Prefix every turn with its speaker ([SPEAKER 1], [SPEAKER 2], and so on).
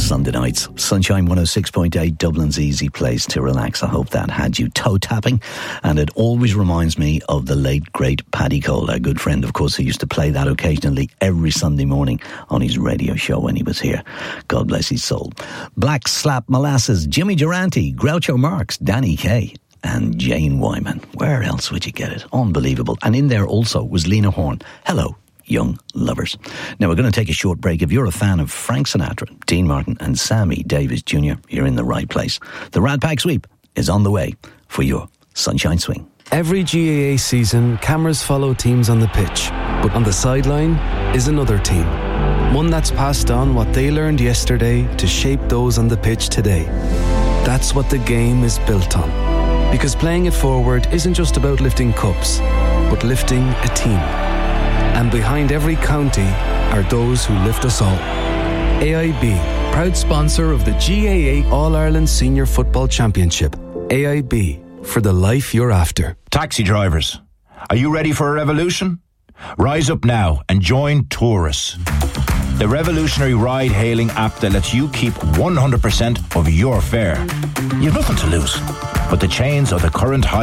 [SPEAKER 1] Sunday nights. Sunshine 106.8, Dublin's easy place to relax. I hope that had you toe tapping, and it always reminds me of the late great Paddy Cole, a good friend of course, who used to play that occasionally every Sunday morning on his radio show when he was here. God bless his soul. Black Slap Molasses, Jimmy Durante, Groucho Marx, Danny Kaye and Jane Wyman. Where else would you get it? Unbelievable. And in there also was Lena Horne. Hello, young lovers. Now we're going to take a short break. If you're a fan of Frank Sinatra, Dean Martin and Sammy Davis Jr., you're in the right place. The Rat Pack Sweep is on the way for your Sunshine Swing.
[SPEAKER 2] Every GAA season, cameras follow teams on the pitch, but on the sideline is another team. One that's passed on what they learned yesterday to shape those on the pitch today. That's what the game is built on. Because playing it forward isn't just about lifting cups, but lifting a team. And behind every county are those who lift us all. AIB, proud sponsor of the GAA All-Ireland Senior Football Championship. AIB, for the life you're after.
[SPEAKER 3] Taxi drivers, are you ready for a revolution? Rise up now and join Taurus, the revolutionary ride-hailing app that lets you keep 100% of your fare. You've nothing to lose, but the chains of the current high